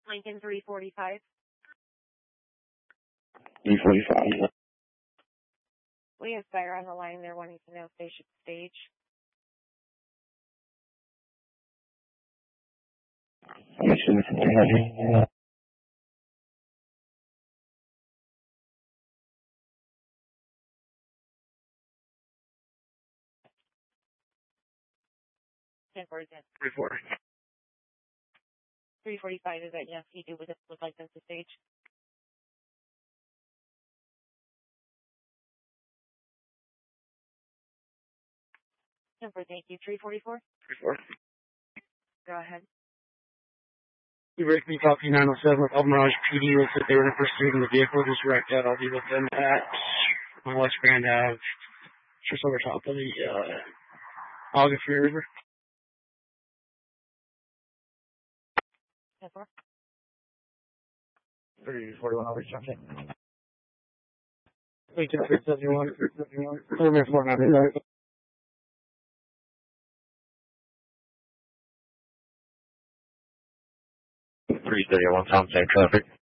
Lincoln 345. 345. We have fire on the line. They're wanting to know if they should stage. Ten four is it? 345 is that yes, he would like them to stage. Number, thank you. 344? 34. Go ahead. You break me copy 907 with Almirage PD was that they were in pursuit of the vehicle just wrecked out. I'll be with them at my West Grand Ave, just over top of the August River. 10-4. 3041 August Junction. 371. 4 331 Tom, same traffic.